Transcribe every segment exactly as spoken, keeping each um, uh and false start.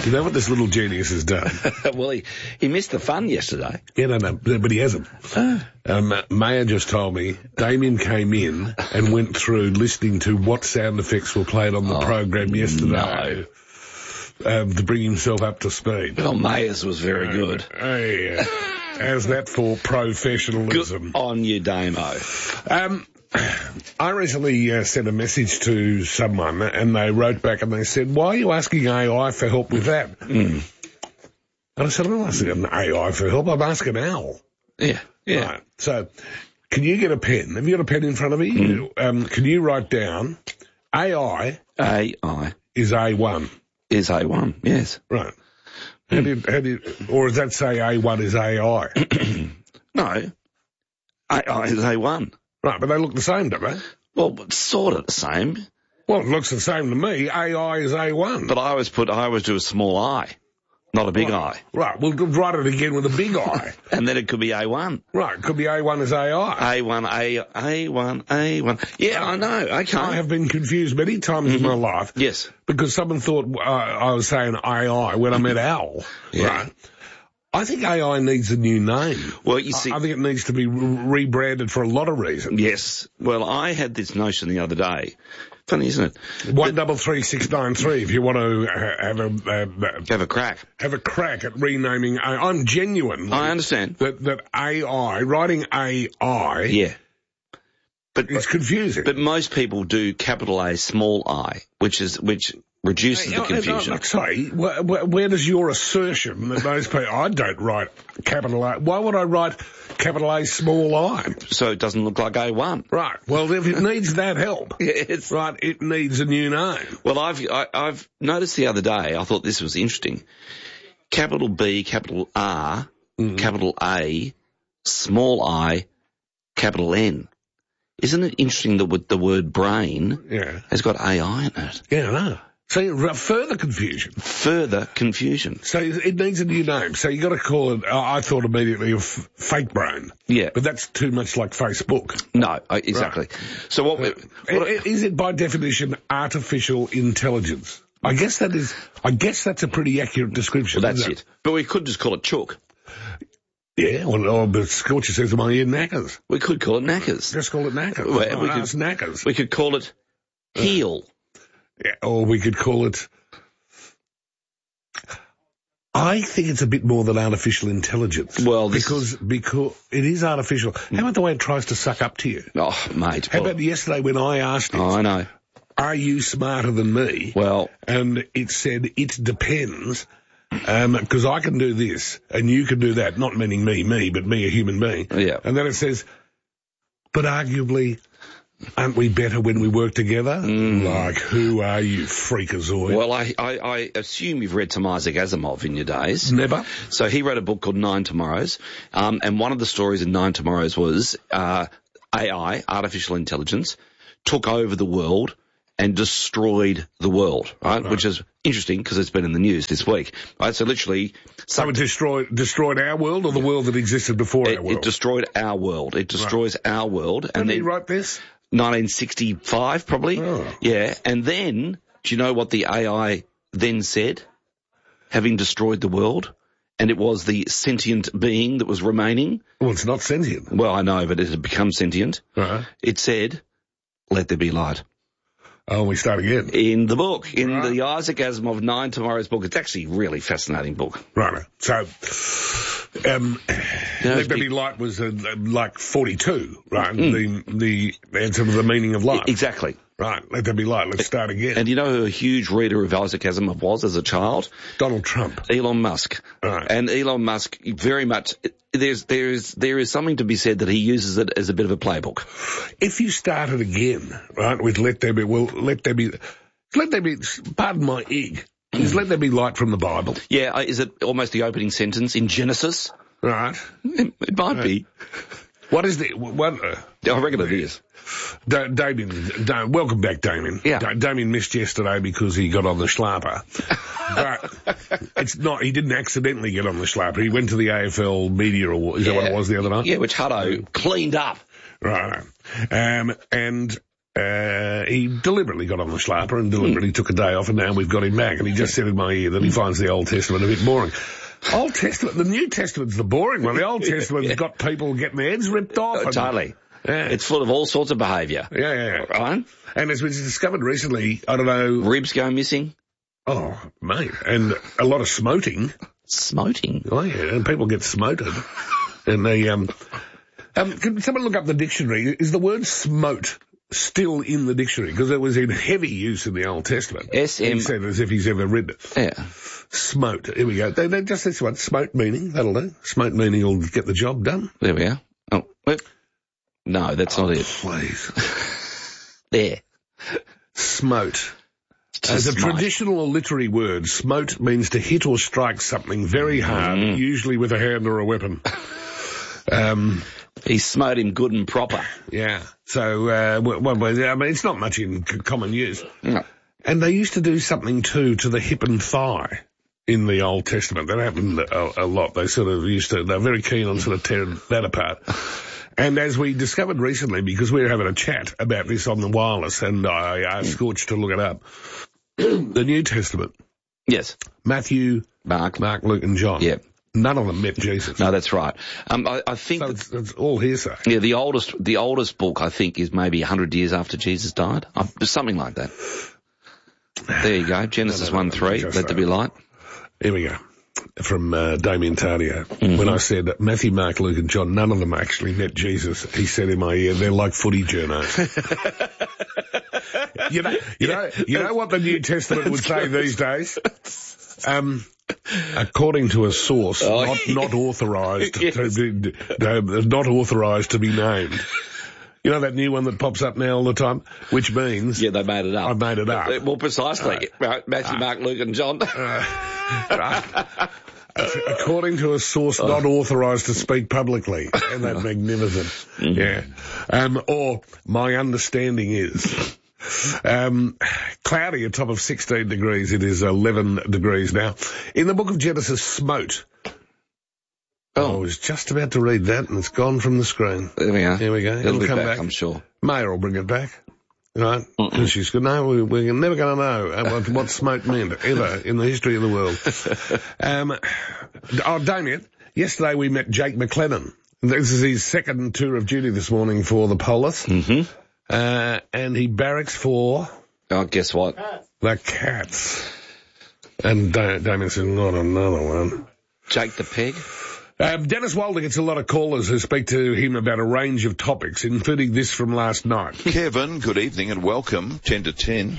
You know what this little genius has done? Well, he, he missed the fun yesterday. Yeah, no, no, but he hasn't. Ah. Um, Maya just told me Damien came in and went through listening to what sound effects were played on the Oh, program yesterday. No. Um, to bring himself up to speed. Well, Mayers was very good. Hey, uh, how's that for professionalism? Good on you, Damo. Um, I recently uh, sent a message to someone and they wrote back and they said, why are you asking A I for help with that? Mm. And I said, I'm not asking an A I for help, I'm asking Owl. Yeah, yeah. Right. So, can you get a pen? Have you got a pen in front of you? Mm. Um, can you write down A I A I is A one? is A one, yes. Right. How do you, how do you, or does that say A one is A I? No, A I is A one. Right, but they look the same, don't they? Well, sort of the same. Well, it looks the same to me. A I is A one. But I always put, I always do a small I, not a big right. I. Right, we'll write it again with a big I. And then it could be A one. Right, it could be A one as A I. A one, A, A one, A one. Yeah, I know, okay. I have been confused many times mm-hmm. in my life. Yes. Because someone thought uh, I was saying A I when I meant owl. Yeah. Right. I think A I needs a new name. Well, you see... I, I think it needs to be re rebranded for a lot of reasons. Yes. Well, I had this notion the other day. Funny, isn't it? One double three six nine three. If you want to uh, have a uh, have a crack, have a crack at renaming. A I. I'm genuine. I understand that that A I writing A I. Yeah. But it's confusing. But most people do capital A, small I, which is which reduces hey, the confusion. No, no, sorry, where, where, where does your assertion that most people, I don't write capital A, why would I write capital A, small I? So it doesn't look like A one. Right, well, if it needs that help, yes. Right, it needs a new name. Well, I've, I, I've noticed the other day, I thought this was interesting, capital B, capital R, mm. capital A, small I, capital N. Isn't it interesting that with the word brain yeah. has got A I in it? Yeah, I know. So further confusion. Further confusion. So it needs a new name. So you got to call it, uh, I thought immediately of fake brain. Yeah. But that's too much like Facebook. No, exactly. Right. So what, uh, what... Is it by definition artificial intelligence? I guess that is, I guess that's a pretty accurate description. Well, that's it? it. But we could just call it chook. Yeah, well, oh, but Scorcher says in my ear, knackers. We could call it knackers. Just call it knackers. Well, oh, we no, could, it's knackers. We could call it heel. Uh, yeah, or we could call it... I think it's a bit more than artificial intelligence. Well, this because is... because it is artificial. How about the way it tries to suck up to you? Oh, mate. How well... about yesterday when I asked it, oh, I know. Are you smarter than me? Well... And it said, it depends... Um, because I can do this, and you can do that, not meaning me, me, but me, a human being. Yeah. And then it says, but arguably, aren't we better when we work together? Mm. Like, who are you, freakazoid? Well, I, I, I assume you've read some Isaac Asimov in your days. Never. So he wrote a book called Nine Tomorrows, um, and one of the stories in Nine Tomorrows was uh, A I, artificial intelligence, took over the world and destroyed the world, right? right. Which is interesting because it's been in the news this week, right? So literally... So it destroyed, destroyed our world or the world that existed before it, our world? It destroyed our world. It destroys right. our world. When and did then he write this? nineteen sixty-five, probably. Oh. Yeah. And then, do you know what the A I then said? Having destroyed the world? And it was the sentient being that was remaining. Well, it's not sentient. Well, I know, but it had become sentient. Uh-huh. It said, let there be light. Oh, we start again. In the book, in right. the Isaac Asimov Nine Tomorrows book. It's actually a really fascinating book. Right. So, um, you know, Let There Be Light was uh, like forty-two, right? Mm. The, the answer to the meaning of life. Exactly. Right. Let there be light. Let's start again. And you know who a huge reader of Isaac Asimov was as a child? Donald Trump. Elon Musk. Right. And Elon Musk very much, there's, there is, there is something to be said that he uses it as a bit of a playbook. If you started again, right, with Let There Be, well, Let There Be, Let There Be, pardon my egg, is Let There Be Light from the Bible? Yeah, is it almost the opening sentence in Genesis? Right. It, it might right. be. What is the, what, uh, I reckon it is. Da- Damien, da- welcome back, Damien. Yeah. Da- Damien missed yesterday because he got on the schlapper. But it's not, he didn't accidentally get on the schlapper. He went to the A F L media award. Is yeah. that what it was the other night? Yeah, which Hutto cleaned up. Right. Um, and Uh, he deliberately got on the schlapper and deliberately mm. took a day off, and now we've got him back. And he just said in my ear that he finds the Old Testament a bit boring. Old Testament, the New Testament's the boring one. The Old Testament's yeah. got people getting their heads ripped off. Oh, and, totally. Yeah. It's full of all sorts of behaviour. Yeah, yeah, yeah. Right? And as we discovered recently, I don't know... Ribs go missing. Oh, mate. And a lot of smoting. Smoting? Oh, yeah. And people get smoted. and they, um... Um, can someone look up the dictionary? Is the word smote still in the dictionary? Because it was in heavy use in the Old Testament. S M... He said as if he's ever read it. Yeah. Smote. Here we go. They, they just this one. Smote meaning. That'll do. Smote meaning will get the job done. There we are. Oh, wait. No, that's oh, not it. Please. There. Smote. To As a smite. traditional or literary word, smote means to hit or strike something very hard, Mm. usually with a hand or a weapon. um... He smote him good and proper. Yeah. So, uh, well, well, I mean, it's not much in c- common use. No. And they used to do something, too, to the hip and thigh in the Old Testament. That happened a, a lot. They sort of used to, they're very keen on sort of tearing that apart. And as we discovered recently, because we were having a chat about this on the wireless, and I asked Scorch to look it up, the New Testament. Yes. Matthew, Mark. Mark, Luke, and John. Yeah. None of them met Jesus. No, that's right. Um, I, I think... So it's, it's all hearsay. Yeah, the oldest, the oldest book, I think, is maybe one hundred years after Jesus died. Uh, something like that. There you go. Genesis no, no, no, one three. no, Let there be light. Here we go. From uh, Damien Tardio. Mm-hmm. When I said that Matthew, Mark, Luke, and John, none of them actually met Jesus, he said in my ear, they're like footy journos. you know, you know, you know what the New Testament would say these days? Um, according to a source, oh, not yeah. not authorised, yes. to be, uh, not authorised to be named. You know that new one that pops up now all the time, which means yeah, they made it up. I made it up. More precisely, uh, Matthew, uh, Mark, Luke, and John. Uh, uh, according to a source oh. not authorised to speak publicly, and that magnificent. Mm-hmm. Yeah, um, or my understanding is. Um, cloudy, a top of sixteen degrees. It is eleven degrees now. In the book of Genesis, smote. Oh. I was just about to read that, and it's gone from the screen. There we are. Here we go. It'll, It'll be come back, back, I'm sure. Maya will bring it back. Right? And she's good. No, we, we're never going to know what, what smoke meant, ever, in the history of the world. um, oh, Damien, yesterday we met Jake McLennan. This is his second tour of duty this morning for the Police. Mm-hmm. Uh, and he barracks for... Oh, guess what? The Cats. And da- Damien said, not another one. Jake the Pig? Um, Dennis Walder gets a lot of callers who speak to him about a range of topics, including this from last night. Kevin, good evening and welcome, ten to ten.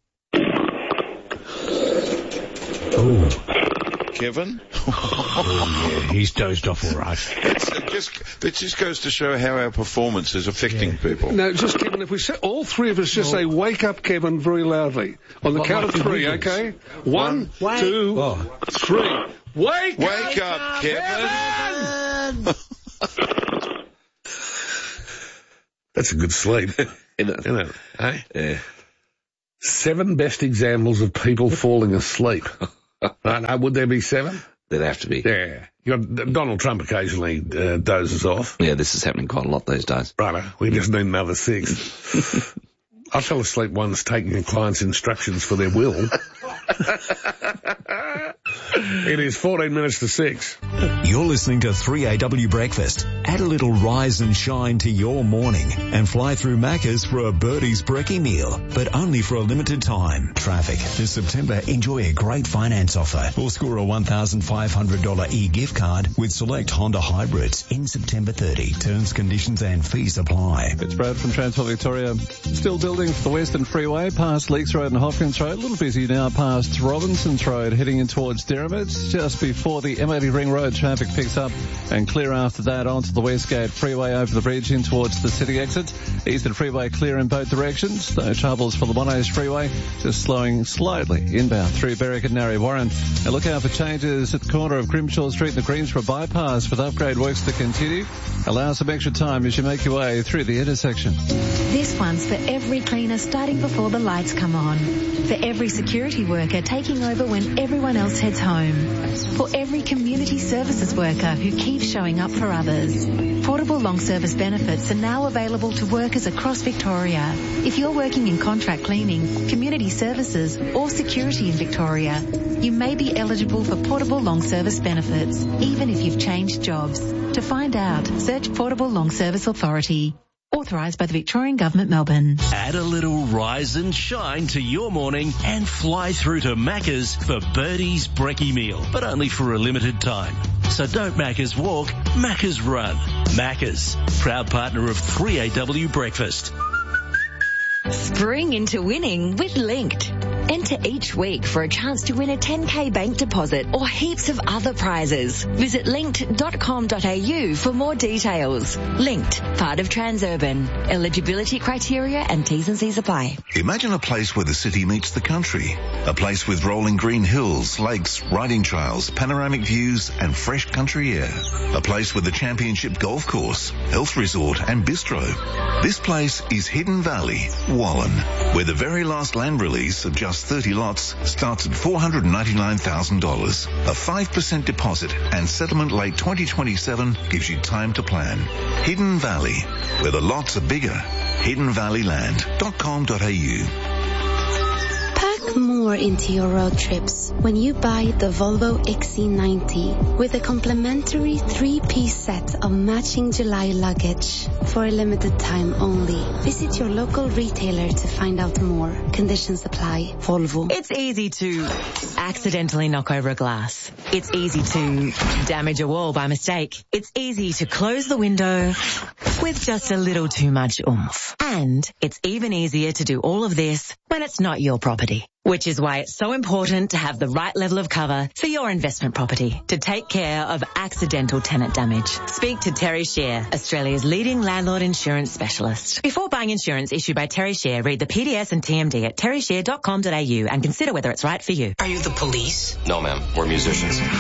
Oh. Kevin? Oh, yeah, he's dozed off all right. It's, it, just, it just goes to show how our performance is affecting yeah. people. No, just Kevin, if we say, all three of us just oh. say, wake up, Kevin, very loudly. On the what count of three, okay? One, One two, oh. three. Wake, wake up, up, Kevin! Kevin! That's a good sleep. Isn't it? Isn't it? Hey? Yeah. Seven best examples of people falling asleep. Right, uh, would there be seven? There'd have to be. Yeah. You got Donald Trump occasionally uh, dozes off. Yeah, this is happening quite a lot these days. Right, we just need another six. I fell asleep once taking a client's instructions for their will. It is fourteen minutes to six. You're listening to three A W Breakfast. Add a little rise and shine to your morning and fly through Macca's for a Birdie's brekkie meal, but only for a limited time. Traffic. This September, enjoy a great finance offer or score a one thousand five hundred dollars e-gift card with select Honda hybrids in September thirtieth. Terms, conditions and fees apply. It's Brad from Transfer Victoria. Still building for the Western Freeway past Leeks Road and Hopkins Road. A little busy now past Robinson's Road heading in towards Derrimut. Just bore the M eighty Ring Road, traffic picks up and clear after that onto the Westgate Freeway over the bridge in towards the city exit. Eastern Freeway clear in both directions. No troubles for the Monash Freeway, just slowing slightly inbound through Berwick and Narre Warren. And look out for changes at the corner of Grimshaw Street and the Greensboro bypass with upgrade works to continue. Allow some extra time as you make your way through the intersection. This one's for every cleaner starting before the lights come on. For every security worker taking over when everyone else heads home. For every community services worker who keeps showing up for others. workers. Portable long service benefits are now available to workers across Victoria. If you're working in contract cleaning, community services or security in Victoria, you may be eligible for portable long service benefits, even if you've changed jobs. To find out, search Portable Long Service Authority. Authorised by the Victorian Government, Melbourne. Add a little rise and shine to your morning and fly through to Macca's for Birdie's Brekkie Meal, but only for a limited time. So don't Macca's walk, Macca's run. Macca's, proud partner of three A W Breakfast. Spring into winning with Linked. Enter each week for a chance to win a ten K bank deposit or heaps of other prizes. Visit linked dot com dot a u for more details. Linked, part of Transurban. Eligibility criteria and T's and C's apply. Imagine a place where the city meets the country. A place with rolling green hills, lakes, riding trails, panoramic views and fresh country air. A place with a championship golf course, health resort and bistro. This place is Hidden Valley, Wallen, where the very last land release of just thirty lots starts at four hundred ninety-nine thousand dollars. A five percent deposit and settlement late twenty twenty-seven gives you time to plan. Hidden Valley, where the lots are bigger. hidden valley land dot com dot a u. Pack more into your road trips when you buy the Volvo X C ninety with a complimentary three-piece set of matching July luggage for a limited time only. Visit your local retailer to find out more. Conditions apply. Volvo. It's easy to accidentally knock over a glass. It's easy to damage a wall by mistake. It's easy to close the window with just a little too much oomph. And it's even easier to do all of this when it's not your property. Which is why it's so important to have the right level of cover for your investment property to take care of accidental tenant damage. Speak to Terry Share, Australia's leading landlord insurance specialist. Before buying insurance issued by Terry Share, read the P D S and T M D at terry share dot com dot a u and consider whether it's right for you. Are you the police? No, ma'am. We're musicians.